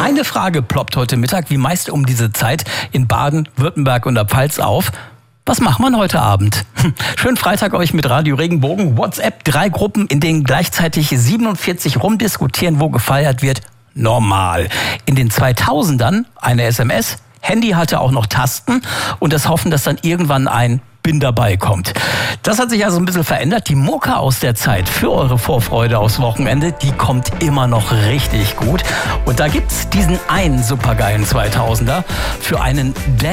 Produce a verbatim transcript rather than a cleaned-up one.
Eine Frage ploppt heute Mittag wie meist um diese Zeit in Baden, Württemberg und der Pfalz auf. Was macht man heute Abend? Schönen Freitag euch mit Radio Regenbogen. WhatsApp, drei Gruppen, in denen gleichzeitig siebenundvierzig rumdiskutieren, wo gefeiert wird. Normal. In den zweitausendern eine S M S. Handy hatte auch noch Tasten und das Hoffen, dass dann irgendwann ein Bin dabei kommt. Das hat sich also ein bisschen verändert. Die Mucke aus der Zeit für eure Vorfreude aufs Wochenende, die kommt immer noch richtig gut. Und da gibt's diesen einen supergeilen zweitausender für einen